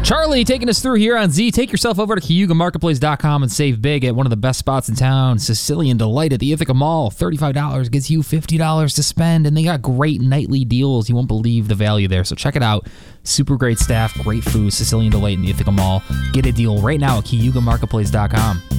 Charlie taking us through here on Z. Take yourself over to CayugaMarketplace.com and save big at one of the best spots in town, Sicilian Delight at the Ithaca Mall. $35 gets you $50 to spend, and they got great nightly deals. You won't believe the value there, so check it out. Super great staff, great food, Sicilian Delight in the Ithaca Mall. Get a deal right now at CayugaMarketplace.com.